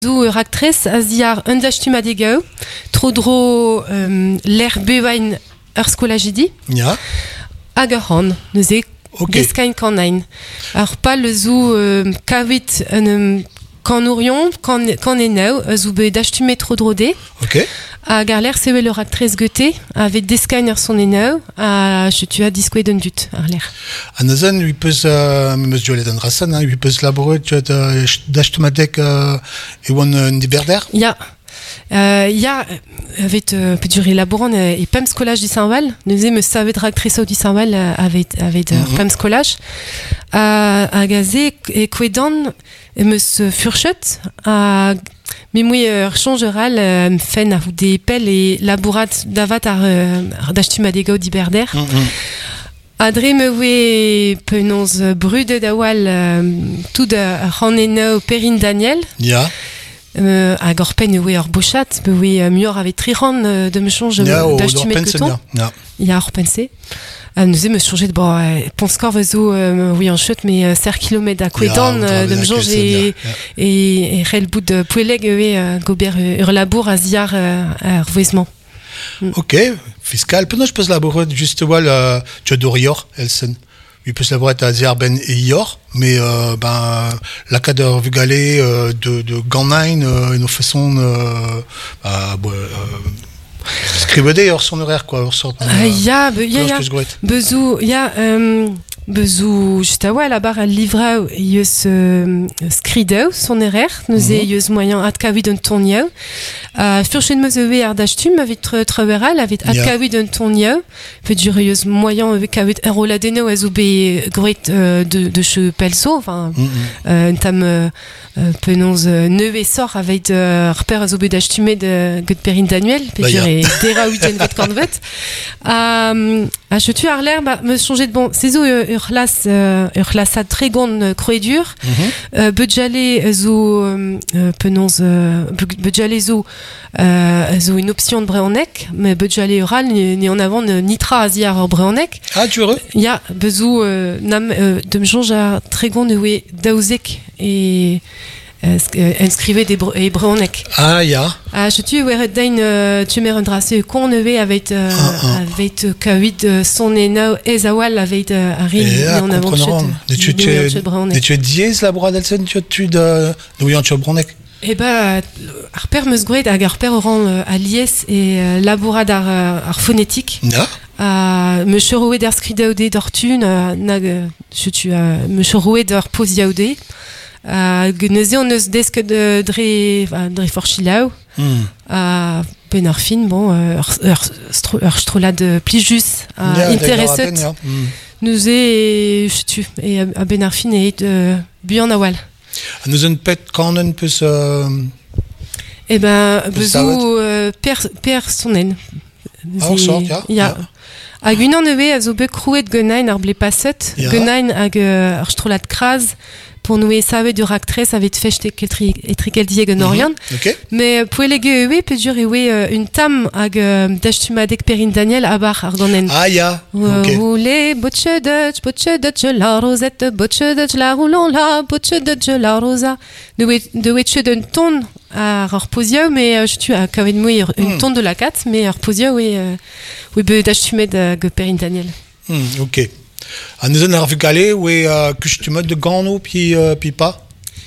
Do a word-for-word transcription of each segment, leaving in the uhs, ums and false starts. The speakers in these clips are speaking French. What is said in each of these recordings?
Zo actrice aziar undashtum adegao, trodro um, l'air bewain ur skolajidi. Ja. Hag ur han, neuze Okay. deskain kanain. Ar pal zo um, kavit un um, kanourion, kan, kan enau, zo be dashtume trodrode. Ok. Hag ar l'air sewe leur actrice gete, avet deskain ur son enau, a chutu a diskouet un dut ar l'air. A neuzen, lui peus, uh, meus jolet an rasan, hein, lui peus labouret, tu as d'achtomadek uh, e oan un diberder. Ya. Euh, ya, avet euh, peut durer laboran euh, et pem skolaj di Saint-Val, neuze me savet actrice di Saint-Val euh, avet avet euh, Mhm. pem skolaj. A a gaze e kwedan e meus furchet a mais moi ur changeral euh, fen a vous des pelles et labourat davat ar, euh, ar dachtum adegao di berder. Mm-hmm. Adre me we penons brude d'awal euh, tout ar raneno Perrine Daniel. Ja. Euh, hag ur pen eo ur bochat, be we euh, muior avet tri ran euh, de me change Ja, o d'achtumet d'or pensen, keton. ja. Ja. Ya ur pense. Euh, neuze me change de bon, euh, ponskor vezo euh, oui en chute mais euh, ser kilomètre à kwedan Ja, euh, de me ja, change ja, et ja. et et rel bout de poueleg eo euh, gober euh, ur labour a ziar euh, ar voezman. Ok, fiscal. Penaos peus labouret juste wal uh, tu as d'orior, elsen. Lui peus labouret a ziar ben e ior, mais euh, ben la cadre vugale euh, de de Gannain euh, une façon euh, bah, bon, euh, scribede ur son horaire quoi, ur sort. Ah, ya, be, ya, penaos ya, peus gouet. bezou, ya, euh, bezou, just a oa, la-bar a livrao yeus euh, skridao, son erer, neuze Mhm. yeus moyen at kavit un tonniao. Uh, furchen meus eve ar dachtum, avit tre treveral, avit at Ya. kavit un tonniao, peut dire yeus moyen eve kavit un roladeno a zo be gret euh, de, de che pelso, enfin, Mm-hmm. euh, tam euh, euh, penons euh, neuve sort avec euh, ar per a zo be dachtumet de get Perrine Daniel, peut Bah, dire ya. et dera uiten vet kanvet. Um, a je tu ar l'air, bah, me changer de bon, c'est zo ur ur las, euh, ur lasad très gond kroedur, Mm-hmm. euh, budjale zo, euh, euh, penons, euh, budjale zo, euh, zo une option de breonek, mais budjale oral, ni, ni en avant ne- nitra aziar ur breonek. Ah, tu heureux? Ya, bezou, euh, nam, euh, de me change à très gond ue daouzek et euh, sk- euh, inscrivez des bre- et breonek. Ah, ja. Ah, je tu ouais dain euh, tu me rendrasse con neve avec euh, Ah, ah. avec euh, kawid euh, son enao ezawal avec euh, Harry Et là, en avant comprendre. De tu tu de tu diez labourat elsen tu tu de de oui en tu bronek. Et bah ar per meus gouet hag ar per oran euh, a lies et euh, labourad ar, euh, ar phonétique. Ja. A me cherouet d'ar skridaoude d'ortun euh, nag euh, je tu euh, me cherouet d'ar posiaoude. A gneuze on eus desk de dre enfin, dre forchilau. Hmm. A ben ar fin bon euh, ur, ur, stro, ur strolad plijus a Ja, interesset. d'accord, ja. Hmm. Nous e je tu et a ben ar fin et de buan awal. Nous un pet kanen peus euh, Eh ben, Vous savez. bezou euh, per, per sonen. Ah, au sort, ya. Ya. Ya. Hag unan eve a zo be krouet genain ar ble paset. Ya. Genain hag euh, ar strolat kraz. Pour nous e savet dur actrice avec feste ketri etrikel dieg en orian. Ok. Mais poelege ewe pe dur ewe euh, une tam hag euh, dachtumadek Perrine Daniel abar ar ganen. Ah, ja. Euh, Ok. Roulez, botche Dutch, botche Dutch, la rosette, botche Dutch, la roulon la, botche Dutch, la rosa. De wet, de wetche d'un ton à ar posio, mais euh, je tue à kavet moi une Hmm. ton de la cat, mais ar posio, oui, euh, oui, be d'achtumet de ge Perrine Daniel. Hmm, ok. A nous un ar vugale oui euh, que tu mets de gano puis euh, puis pas.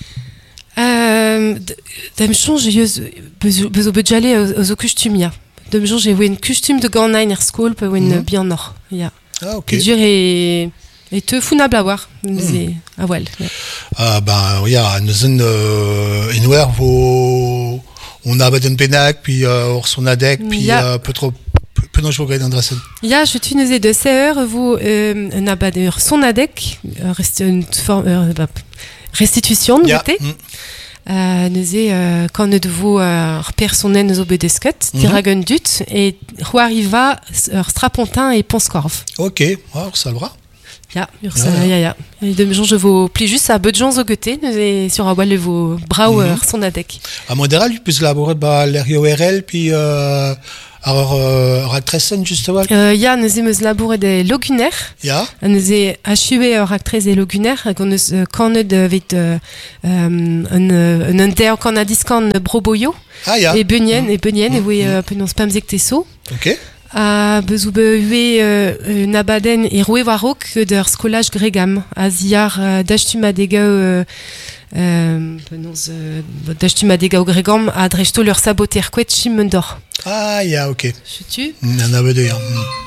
Euh, d'em change, yeus, bezo, bezo budjale aux aux custumia. D'em change, j'ai une costume de gannain er skol, pe une Mhm. bien nord. Ya. Ah, ok. Que dur et, et te founable à voir. C'est, ah, well. ya. Ah, ben oui, à nous un euh, inouer vos on a ben penac puis euh, or son adec puis Ya. euh, peu trop peu non je regrette Andresen. Ja, je suis neuze de C E R, vous, euh, un abadeur son adec, euh, reste une forme, euh, bah, restitution, Ja. noté. Hmm. Euh, neuze, euh, quand ne de vous, euh, personnen zo bedesket, Mhm. tiragun dut, et ro arriva, euh, strapontin et ponscorf. Ok. Ah, ça le bras. Ja, ur Ja, sa, ja. ja, ja. Et de me je vous plie juste à beudjans zo gete, neuze, sur a wall vos brau, Mhm. euh, son adec. A modéral, lui, plus labouré, bah, l'air O R L, puis, euh, Alors, euh, Ractressen, juste voilà. Euh, ja, nous emes labouret de loguner. Ja. Nous e achué ur actrez e loguner, qu'on nous kannet vet euh, un un enter kan a diskan broboio. Ah, ja. E benien, Mm. e benien, Mm. e oe Mm. euh, penaos pamzek teso. Ok. A bezou be ue euh, un abaden e roe warok d'ur skolaj gregam. A ziar euh, dachtum adegao euh, euh, penaos euh, dachtum adegao gregam a drechto leur saboter kwet chimendor. Ah, ja, ok. Chutu. Un aveu de ja.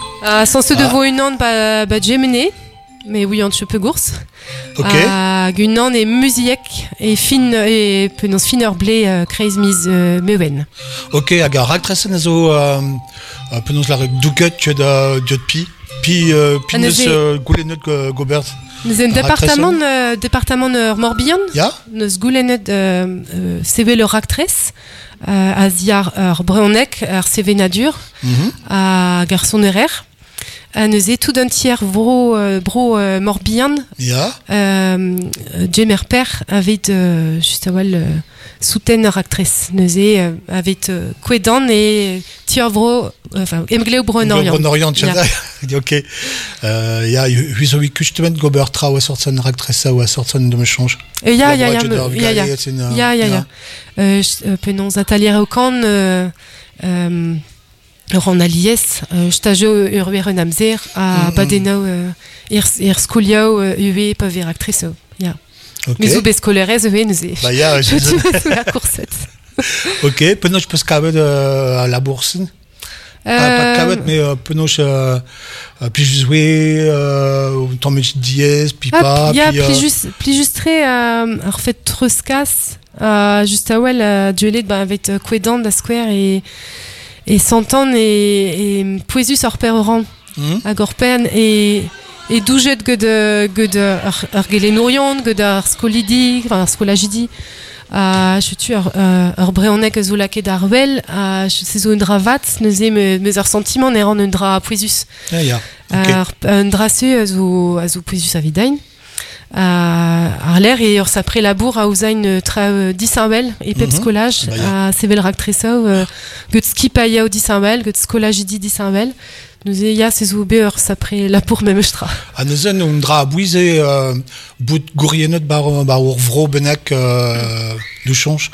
A sans se Ah. devo un an ba, ba gemene, mais oui, on te gours. Ok. A un an e musiek e fin e penaos fin ur ble euh, kreiz miz euh, mewen. Ok, hag ar Ractressen a zo euh, euh, penaos la douget ket da diot pi. Pi, euh, pi Ah, neus neuze- euh, goulennet go- gobert. Nous un département euh, département ur Morbihan. Ja. Nous goulennet euh, euh, seve leur actrice euh, a ziar ur breonek ur sevenadur Mhm. a garçon erer. A neuze tout d'un tiers vro euh, bro euh, Morbihan Ja. euh, Jemer per avait euh, juste à wal euh, souten ur actrice. Neuze euh, avait euh, kwedan et tier vro euh, enfin emgleo bro en orient. En Orient, Ja. ja. Ok. Euh, ja, huiz o vi kustemet gobert tra oa sortzen Ractressa oa sortzen de me change. Euh, ya ya ya Labouret me- d'ur ya ya galet, c'est une, ya ya ja. ya euh, ch- euh, penons atelier au camp euh, euh, ron alies euh, stajo ur wer un amzer a Mhm. badenao euh, ir ir skoliao euh, ue pa ver actrice ya Ok. mais ou bescolerez ue nous e Bah, ja, je je- suis sous la coursette Ok, penaos peus kavet euh, à la bourse. Pas, pas de kavet, mais euh, penaos euh, euh, pli joué, euh, tommet diez, puis pas, ah ya puis... euh, pli juste pli justre euh, ar fait truskas euh, juste à well euh, duelet bah, avec euh, kwedan da square et et santan et, et poesus ar peroran mhm. hag ur pen e e doujet gant de gant de ar, ar gelenourion gant ar skolidi enfin ar skolajidi a je tu ar, ar, ar breonek zo laket ar wel a se zo un dra vat neuze me meus ar sentiment ne ran un dra poesus Ah, ja. Ok. ar, un dra se a zo a zo poesus a vidain a ar l'air e ur sapre labour a ouzain tra euh, disambel e pep Mhm. skolaj Bah, ya. a sevel raktresao euh, gant skipaya o disambel gant skolajidi disambel nous e ya se zo be ur sapre labour memestra. A neuzen un dra a bouize euh, bout gourienet bar, bar ur vro benek euh, du change.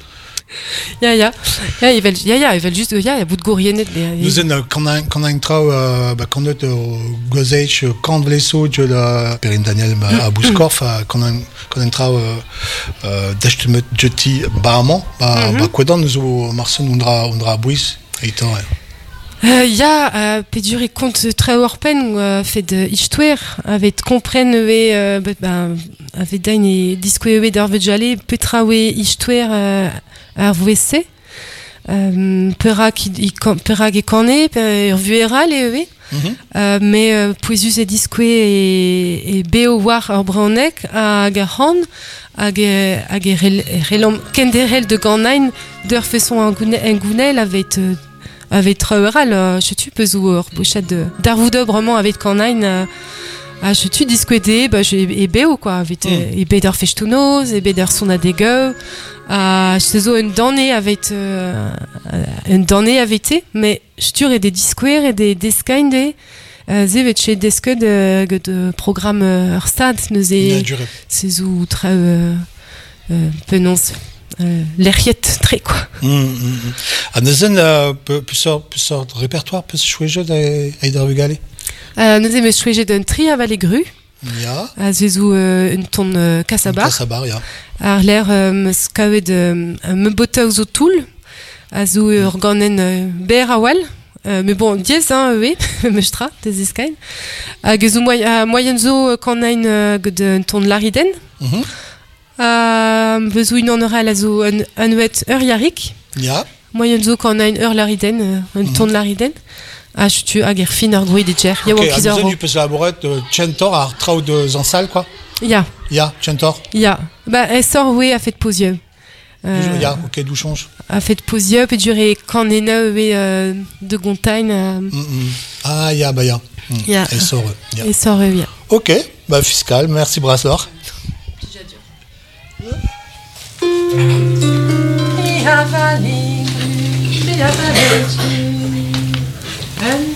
Ya ya ya evel ya ya evel just ya ya bout gourienet de Neuzen euh, quand un quand un trao euh, bah quand notre gozech quand vleso de la Perrine Daniel à Bouscorf quand un quand un trao euh, d'achtumet jeti barman bah Mhm. bah kwedan nous au Marson un dra un dra a bouize et tant. Euh, ya euh, pedur e kont tre ur pen euh, fait de istouer avec kompren eve euh, bet- ben avec dain e diskwe eve d'ar vejale petra we istouer euh, ar vese euh, perak i perak e kane per vueral e eve Mhm. euh, mais euh, poesus e diskwe e, e beo war ar braonek hag ar c'hant hag e, hag e rel, e relam kenderel de ganain d'ur façon un gounel avec euh, avec traural euh, je tu peux ou ur bochet de d'arvoudo vraiment avec canain euh, ah je tu discuté bah je e beo quoi avec Mm. e beder festounoz e beder son adego ah je zo une donnée avec euh, une donnée avec té mais je tu et des disquaires et des deskain des zevet chez deske de de programme euh, ur stad nous Ja, e duré. c'est ou très euh, euh, penons euh, l'airiette très quoi. Mm, mm, mm. A neuzen euh, peu sort peu sort répertoire peu choué jeu d'Aider Vugale. Euh, nous aimons choisir d'un tri à Valégru, Ja. à Zezou euh, une tonne euh, Cassabar, Sabar, ja. à l'air euh, skawe de euh, me bota aux autoul, à zou organen euh, ber awal, euh, mais bon diez hein oui, mestra des escaines, à gezou moy à moyenzo qu'on a une euh, de une tonne lariden, Mhm. à bezou une en oral à zou un un ouet ur yarik, Ja. moyenzo qu'on a une ur lariden, euh, une tonne lariden. Ah, je tu à guerre fine, gruy des cher. Ya Ok, wam a pizarro. neuzen du peux laboret de Chentor a trao de Zansal, quoi. Ya, Ja, Chentor. ya. Bah, elle sort, oui, a fait posieux. Euh, Ja, ok, d'où change. a fait posieux, puis duré quand est neuf et euh, de Gontagne. Euh, Mm, mm. Ah, ja, bah ja. Mm. Ja. Elle sort, euh, ja. et sort, oui. Ok, bah fiscal, merci Brassard. un